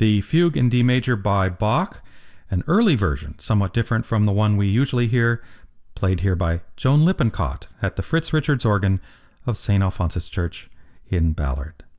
the Fugue in D major by Bach, an early version, somewhat different from the one we usually hear, played here by Joan Lippincott at the Fritz Richards organ of St. Alphonsus Church in Ballard.